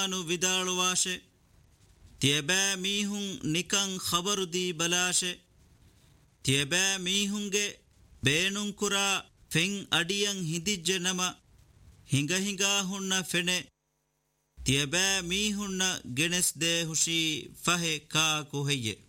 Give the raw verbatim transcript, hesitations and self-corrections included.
ಬಯಾನು ವಿದಾಳುವಾಶೆ ತಿಯಬෑ ಮೀಹುಂ ನಿಕಂ ಖಬರುದಿ ಬಲಾಶೆ ತಿಯಬෑ ಮೀಹುಂಗೆ ಬೇನುಂ ಕುರಾ ಫೆಂ ಅಡಿಯಂ ಹಿಂದಿಜ್ಜೆ ನಮ ಹಿಂಗ ಹಿಂಗಾ ಹುಣ್ಣ ಫೆನೆ ತಿಯಬෑ ಮೀಹುಣ್ಣ ಗೆಣೆಸ್ ದೇ ಹುಷಿ ಫಹೆ ಕಾ ಕುಹಯ್ಯೆ